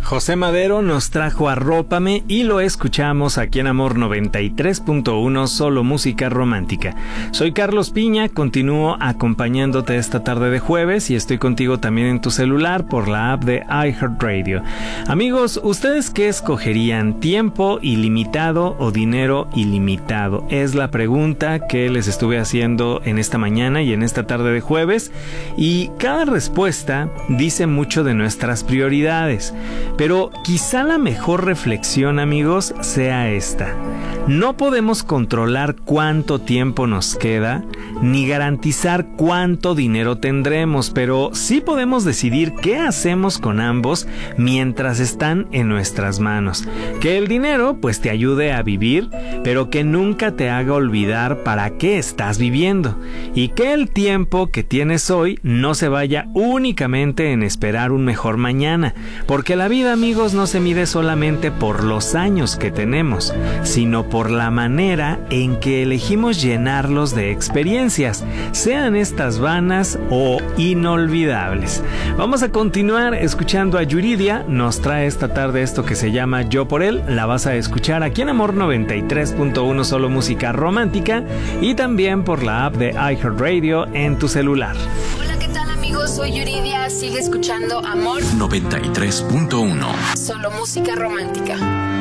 José Madero nos trajo Arrópame y lo escuchamos aquí en Amor 93.1, solo música romántica. Soy Carlos Piña, continúo acompañándote esta tarde de jueves y estoy contigo también en tu celular por la app de iHeartRadio. Amigos, ¿ustedes qué escogerían? ¿Tiempo ilimitado o dinero ilimitado? Es la pregunta que les estuve haciendo en esta mañana y en esta tarde de jueves, y cada respuesta dice mucho de nuestras prioridades. Pero quizá la mejor reflexión, amigos, sea esta. No podemos controlar cuánto tiempo nos queda, ni garantizar cuánto dinero tendremos, pero sí podemos decidir qué hacemos con ambos mientras están en nuestras manos. Que el dinero pues te ayude a vivir, pero que nunca te haga olvidar para qué estás viviendo. Y que el tiempo que tienes hoy no se vaya únicamente en esperar un mejor mañana, porque la vida, amigos, no se mide solamente por los años que tenemos, sino por la manera en que elegimos llenarlos de experiencias, sean estas vanas o inolvidables. Vamos a continuar escuchando a Yuridia. Nos trae esta tarde esto que se llama Yo por él. La vas a escuchar aquí en Amor 93.1, solo música romántica, y también por la app de iHeartRadio en tu celular. Hola, ¿qué tal, amigos? Soy Yuridia. Sigue escuchando Amor 93.1, solo música romántica.